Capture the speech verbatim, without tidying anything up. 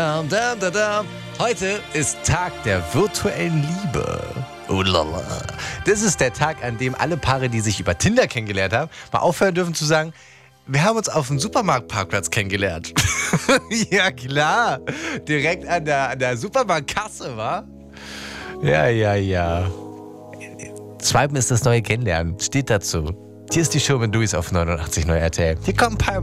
Dam, dam, dam, dam. Heute ist Tag der virtuellen Liebe. Oh lala. Das ist der Tag, an dem alle Paare, die sich über Tinder kennengelernt haben, mal aufhören dürfen zu sagen, wir haben uns auf dem Supermarktparkplatz kennengelernt. Ja klar, direkt an der, an der Supermarktkasse, wa? Ja, ja, ja. Swipen ist das neue Kennenlernen, steht dazu. Hier ist die Show mit Luis auf neunundachtzig Komma neun R T L. Hier kommen ein paar